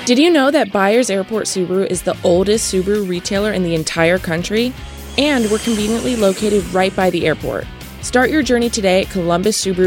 Did you know that Byers Airport Subaru is the oldest Subaru retailer in the entire country? And we're conveniently located right by the airport. Start your journey today at Columbus Subaru.